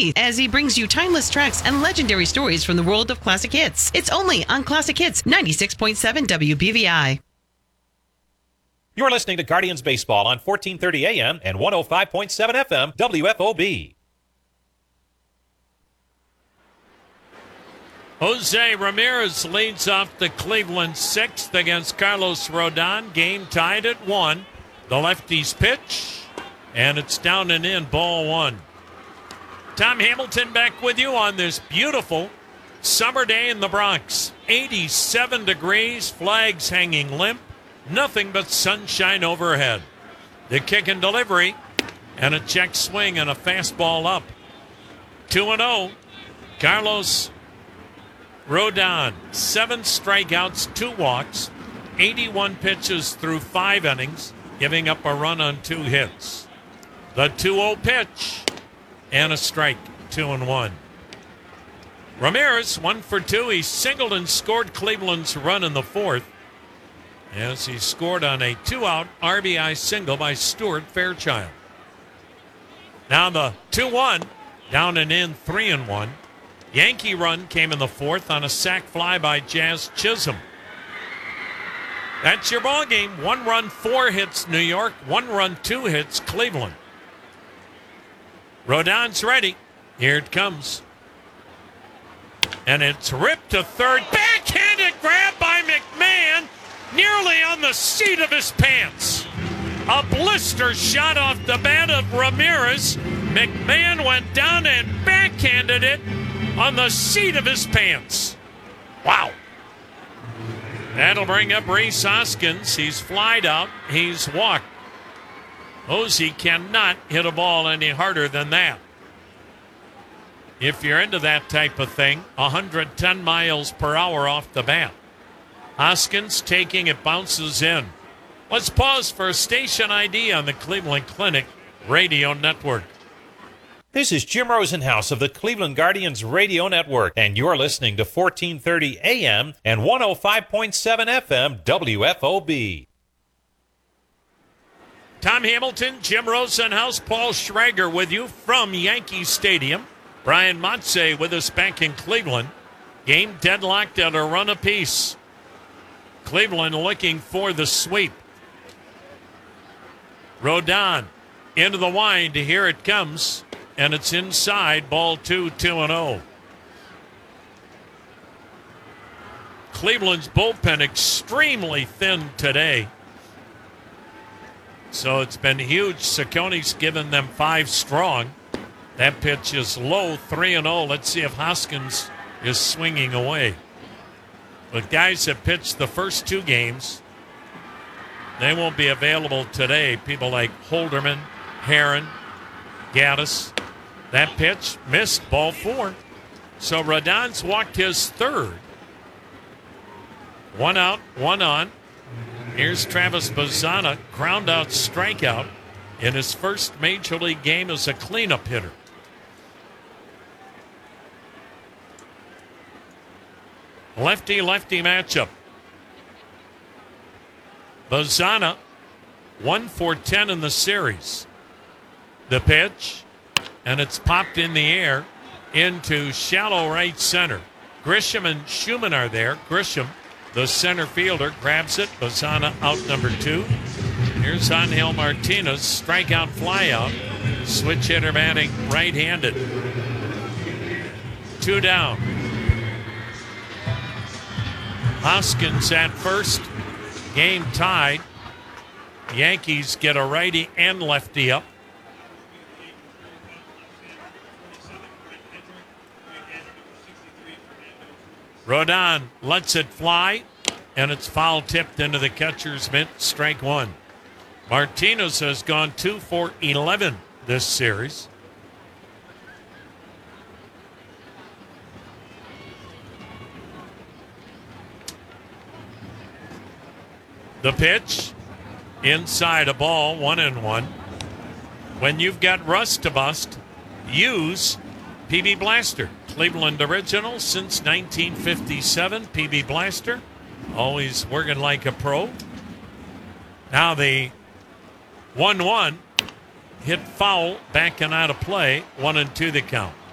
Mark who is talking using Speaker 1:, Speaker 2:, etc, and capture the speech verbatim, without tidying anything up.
Speaker 1: B as he brings you timeless tracks and legendary stories from the world of classic hits. It's only on Classic Hits ninety-six point seven W B V I.
Speaker 2: You're listening to Guardians Baseball on fourteen thirty A M and one oh five point seven F M W F O B.
Speaker 3: Jose Ramirez leads off the Cleveland sixth against Carlos Rodon. Game tied at one. The lefty's pitch, and it's down and in, ball one. Tom Hamilton back with you on this beautiful summer day in the Bronx. eighty-seven degrees, flags hanging limp, nothing but sunshine overhead. The kick and delivery, and a check swing and a fastball up. two and oh, Carlos Rodon, seven strikeouts, two walks, eighty-one pitches through five innings, giving up a run on two hits. The two oh pitch, and a strike, two and one. Ramirez, one for two. He singled and scored Cleveland's run in the fourth, as he scored on a two-out R B I single by Stuart Fairchild. Now the two one, down and in, three and one. Yankee run came in the fourth on a sac fly by Jazz Chisholm. That's your ball game. One run, four hits New York. One run, two hits Cleveland. Rodon's ready. Here it comes. And it's ripped to third. Backhanded grab by McMahon, nearly on the seat of his pants. A blister shot off the bat of Ramirez. McMahon went down and backhanded it on the seat of his pants. Wow. That'll bring up Rhys Hoskins. He's flied out. He's walked. Ozzie cannot hit a ball any harder than that. If you're into that type of thing, one hundred ten miles per hour off the bat. Hoskins taking it, bounces in. Let's pause for a station I D on the Cleveland Clinic Radio Network.
Speaker 2: This is Jim Rosenhaus of the Cleveland Guardians Radio Network, and you're listening to fourteen thirty A M and one oh five point seven F M W F O B.
Speaker 3: Tom Hamilton, Jim Rosenhaus, Paul Schrager with you from Yankee Stadium. Brian Motze with us back in Cleveland. Game deadlocked at a run apiece. Cleveland looking for the sweep. Rodon into the wind. Here it comes. And it's inside, ball two, two and oh. Cleveland's bullpen extremely thin today. So it's been huge. Saccone's given them five strong. That pitch is low, three and oh. Let's see if Hoskins is swinging away. But guys that pitched the first two games, they won't be available today. People like Holderman, Heron, Gaddis. That pitch missed, ball four. So Rodon's walked his third. One out, one on. Here's Travis Bazzana, ground out strikeout in his first major league game as a cleanup hitter. Lefty-lefty matchup. Bazzana, one for ten in the series. The pitch, and it's popped in the air into shallow right center. Grisham and Schumann are there. Grisham, the center fielder, grabs it. Bazzana out number two. Here's Angel Martinez, strikeout flyout. Switch hitter batting right-handed. Two down. Hoskins at first. Game tied. Yankees get a righty and lefty up. Rodon lets it fly, and it's foul tipped into the catcher's mitt, strike one. Martinez has gone two for eleven this series. The pitch, inside a ball, one and one. When you've got rust to bust, use P B Blaster. Cleveland original since nineteen fifty-seven. P B Blaster, always working like a pro. Now the one one hit foul, backing out of play. One and two the count.